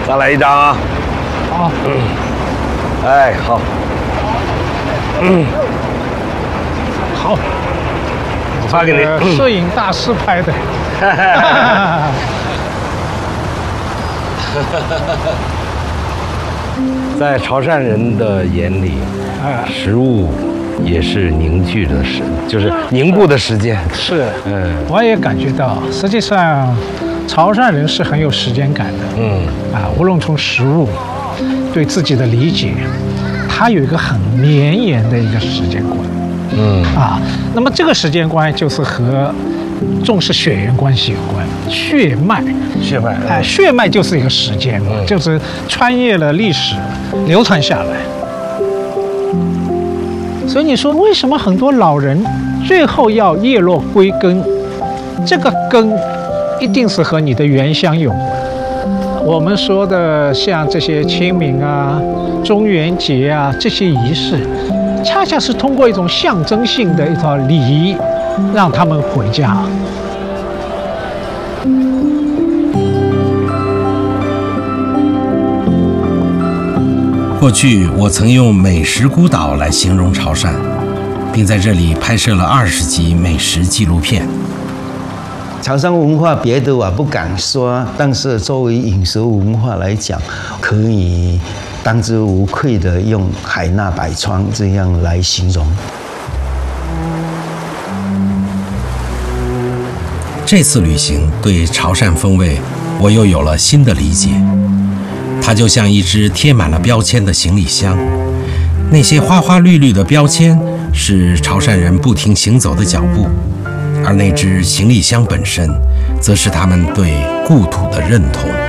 再来一张啊！ 好， 哎，好， 好， 我发给你。 摄影大师拍的。 在潮汕人的眼里，食物也是凝聚的就是凝固的时间。 是，我也感觉到，实际上潮汕人是很有时间感的。无论从食物对自己的理解，他有一个很绵延的一个时间观。那么这个时间观就是和重视血缘关系有关，血脉，血脉就是一个时间，就是穿越了历史流传下来。所以你说为什么很多老人最后要叶落归根？这个根一定是和你的原乡有关。我们说的像这些清明啊、中元节啊这些仪式，恰恰是通过一种象征性的一套礼仪，让他们回家。 过去我曾用美食孤岛来形容潮汕，并在这里拍摄了20集美食纪录片。 潮汕文化别的我不敢说，但是作为饮食文化来讲，可以当之无愧的用海纳百川这样来形容。 这次旅行对潮汕风味，我又有了新的理解。它就像一只贴满了标签的行李箱，那些花花绿绿的标签是潮汕人不停行走的脚步，而那只行李箱本身，则是他们对故土的认同。